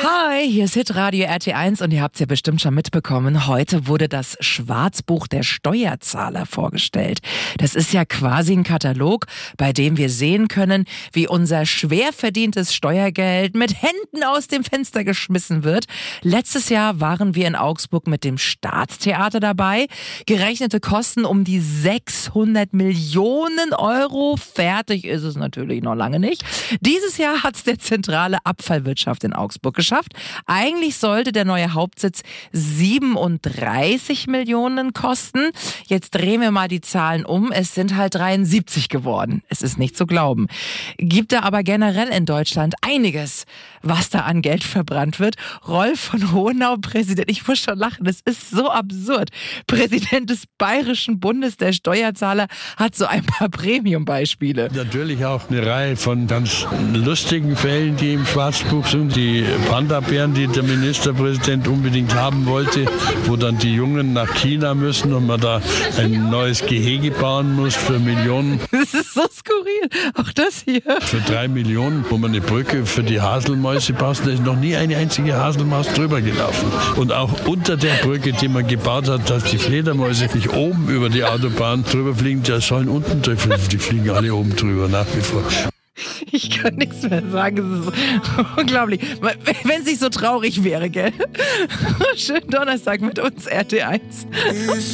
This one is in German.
Hi, hier ist Hitradio RT1 und ihr habt es ja bestimmt schon mitbekommen. Heute wurde das Schwarzbuch der Steuerzahler vorgestellt. Das ist ja quasi ein Katalog, bei dem wir sehen können, wie unser schwer verdientes Steuergeld mit Händen aus dem Fenster geschmissen wird. Letztes Jahr waren wir in Augsburg mit dem Staatstheater dabei. Gerechnete Kosten um die 600 Millionen Euro. Fertig ist es natürlich noch lange nicht. Dieses Jahr hat es der zentrale Abfallwirtschaft in Augsburg geschafft. Eigentlich sollte der neue Hauptsitz 37 Millionen kosten. Jetzt drehen wir mal die Zahlen um. Es sind halt 73 geworden. Es ist nicht zu glauben. Gibt da aber generell in Deutschland einiges, was da an Geld verbrannt wird. Rolf von Hohenau, Präsident, ich muss schon lachen, das ist so absurd. Präsident des Bayerischen Bundes der Steuerzahler hat so ein paar Premium-Beispiele. Natürlich auch eine Reihe von ganz lustigen Fällen, die im Schwarzbuch sind. Die Panda-Bären, die der Ministerpräsident unbedingt haben wollte, wo dann die Jungen nach China müssen und man da ein neues Gehege bauen muss für Millionen. Das ist so skurril. Auch das hier. Für 3 Millionen, wo man eine Brücke für die Haselmäuse baut, da ist noch nie eine einzige Haselmaus drüber gelaufen. Und auch unter der Brücke, die man gebaut hat, dass die Fledermäuse nicht oben über die Autobahn drüber fliegen, die sollen unten drüber, die fliegen alle oben drüber nach wie vor. Ich kann nichts mehr sagen, es ist unglaublich. Wenn es nicht so traurig wäre, gell? Schönen Donnerstag mit uns, RT1.